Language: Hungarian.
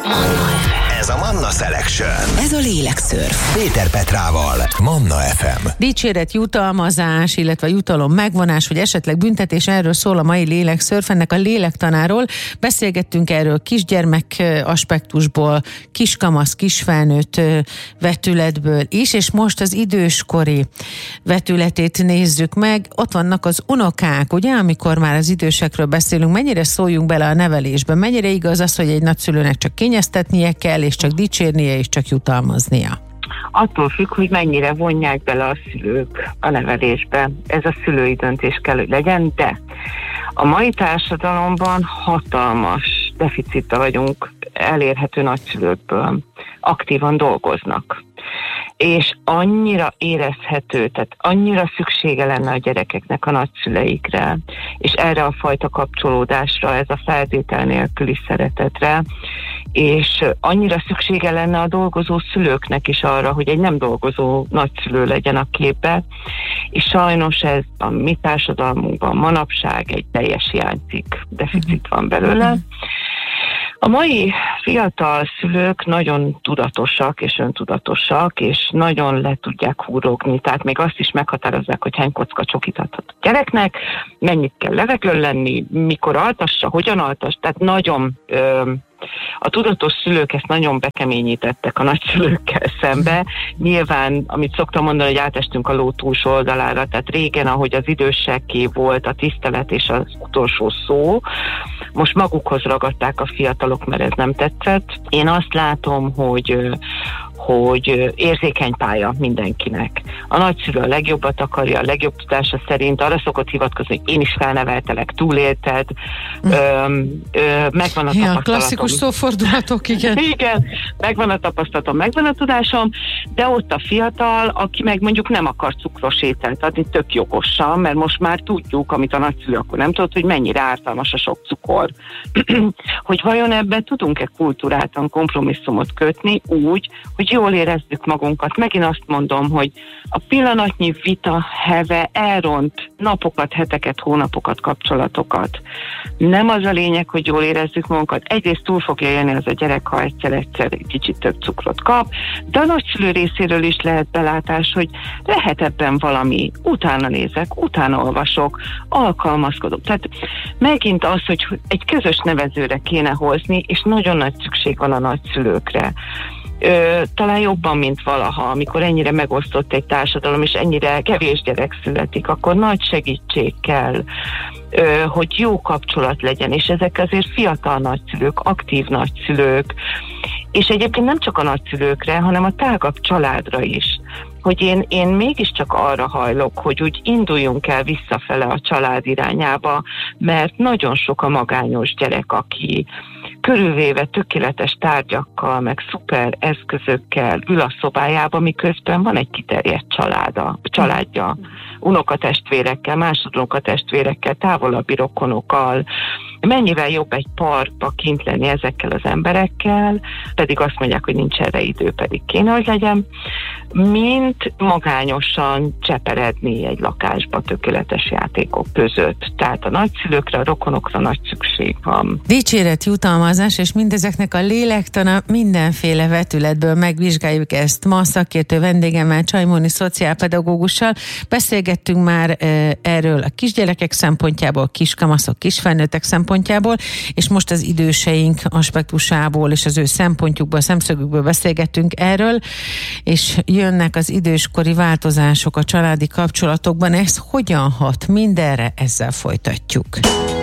Ez a Manna Selection. Ez a lélekszörf. Péter Petrával, Manna FM. Dicséret, jutalmazás, illetve jutalom megvonás, vagy esetleg büntetés, erről szól a mai lélekszörf, ennek a lélektanáról. Beszélgettünk erről kisgyermek aspektusból, kiskamasz, kisfelnőtt vetületből is, és most az időskori vetületét nézzük meg. Ott vannak az unokák, ugye, amikor már az idősekről beszélünk, mennyire szóljunk bele a nevelésbe, mennyire igaz az, hogy egy nagyszülőnek csak kényeztetnie kell, és csak dicsérnie, és csak jutalmaznia? Attól függ, hogy mennyire vonják bele a szülők a nevelésbe. Ez a szülői döntés kell, hogy legyen, de a mai társadalomban hatalmas deficitben vagyunk elérhető nagyszülőkből. Aktívan dolgoznak. És annyira érezhető, tehát annyira szüksége lenne a gyerekeknek a nagyszüleikre, és erre a fajta kapcsolódásra, ez a feltétel nélküli szeretetre, és annyira szüksége lenne a dolgozó szülőknek is arra, hogy egy nem dolgozó nagyszülő legyen a képbe, és sajnos ez a mi társadalmunkban manapság egy teljes hiányzik, deficit van belőle. A mai fiatal szülők nagyon tudatosak és öntudatosak, és nagyon le tudják húrogni, tehát még azt is meghatározzák, hogy hány kocka csokit adhat a gyereknek, mennyit kell levegőn lenni, mikor altassa, hogyan altass, tehát nagyon... A tudatos szülők ezt nagyon bekeményítettek a nagyszülőkkel szembe. Nyilván, amit szoktam mondani, hogy átestünk a ló túlsó oldalára, tehát régen, ahogy az idősekké volt a tisztelet és az utolsó szó, most magukhoz ragadták a fiatalok, mert ez nem tetszett. Én azt látom, hogy érzékeny pálya mindenkinek. A nagyszülő a legjobbat akarja, a legjobb tudása szerint, arra szokott hivatkozni, hogy én is felneveltelek, túlélted, megvan a tapasztalatom. Klasszikus szófordulatok, igen. Igen, megvan a tapasztalatom, megvan a tudásom, de ott a fiatal, aki meg mondjuk nem akar cukros ételt adni, tök jogosan, mert most már tudjuk, amit a nagyszülő akkor nem tudott, hogy mennyire ártalmas a sok cukor. Hogy vajon ebben tudunk-e kultúráltan kompromisszumot kötni úgy, hogy jól érezzük magunkat. Megint azt mondom, hogy a pillanatnyi vita heve elront napokat, heteket, hónapokat, kapcsolatokat. Nem az a lényeg, hogy jól érezzük magunkat. Egyrészt túl fogja élni az a gyerek, ha egyszer kicsit több cukrot kap, de a nagyszülő részéről is lehet belátás, hogy lehet ebben valami. Utána nézek, utána olvasok, alkalmazkodok. Tehát megint az, hogy egy közös nevezőre kéne hozni, és nagyon nagy szükség van a nagyszülőkre. Talán jobban, mint valaha, amikor ennyire megosztott egy társadalom, és ennyire kevés gyerek születik, akkor nagy segítség kell, hogy jó kapcsolat legyen, és ezek azért fiatal nagyszülők, aktív nagyszülők, és egyébként nem csak a nagyszülőkre, hanem a tágabb családra is, hogy én mégiscsak arra hajlok, hogy úgy induljunk el visszafele a család irányába, mert nagyon sok a magányos gyerek, aki körülvéve tökéletes tárgyakkal, meg szuper eszközökkel ül a szobájába, miközben van egy kiterjedt családja, unokatestvérekkel, másodunokatestvérekkel, távolabbi rokonokkal. Mennyivel jobb egy parkba kint lenni ezekkel az emberekkel, pedig azt mondják, hogy nincs erre idő, pedig kéne, hogy legyen, mint magányosan cseperedni egy lakásba tökéletes játékok között. Tehát a nagyszülőkre, a rokonokra nagy szükség van. Dicséret, jutalmazás, és mindezeknek a lélektana mindenféle vetületből megvizsgáljuk ezt. Ma szakértő vendégemmel, Csaimóni szociálpedagógussal beszélgettünk már erről a kisgyerekek szempontjából, kiskamaszok, kisfelnőttek szempontjából, és most az időseink aspektusából és az ő szempontjukból, szemszögükből beszélgettünk erről, és jönnek az időskori változások a családi kapcsolatokban. Ez hogyan hat mindenre? Ezzel folytatjuk.